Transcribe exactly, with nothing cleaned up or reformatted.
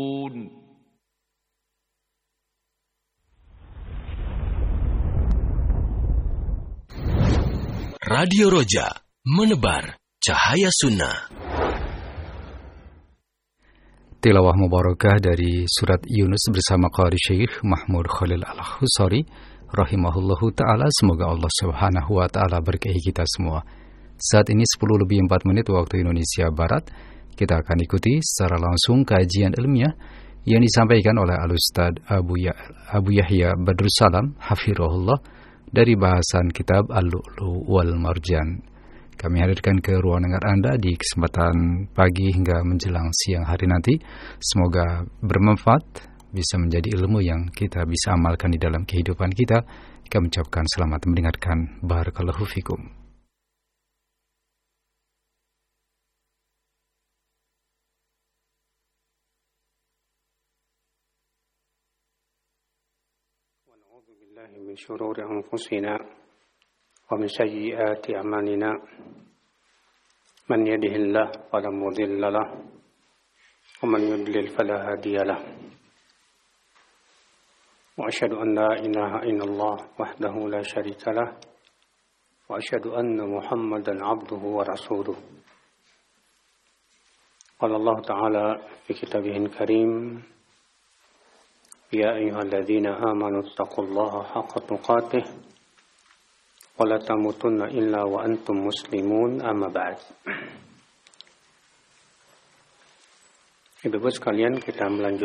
Radio Roja, menebar cahaya sunnah. Tilawah mubarakah dari surat Yunus bersama Qari Syekh Mahmud Khalil Al-Husari rahimahullahu ta'ala. Semoga Allah subhanahu wa ta'ala berkahi kita semua. Saat ini sepuluh lebih empat menit waktu Indonesia Barat. Kita akan ikuti secara langsung kajian ilmiah yang disampaikan oleh Al-Ustaz Abu, ya- Abu Yahya Badrussalam hafirahullah dari bahasan kitab Al-Lu'lu' wal Marjan. Kami hadirkan ke ruang dengar Anda di kesempatan pagi hingga menjelang siang hari nanti. Semoga bermanfaat, bisa menjadi ilmu yang kita bisa amalkan di dalam kehidupan kita. Kami ucapkan selamat mendengarkan. Barakallahu fikum. Wa na'udzu billahi min syururi anfusina wa min sayyiati a'malina. Man yahdihillahu fala mudilla lahu wa man yudlil fala hadiya lahu. Wa asyhadu an la ilaha illallah wahdahu la syarika lahu wa asyhadu anna Muhammadan 'abduhu wa rasuluh. Qala Allah Ta'ala fi kitabihil karim, ya ayyuhalladzina amanu taqullaha haqqa tuqatih wala tamutunna illa wa antum muslimun, amma ba'd. Ibu-ibu sekalian, kita melanjutkan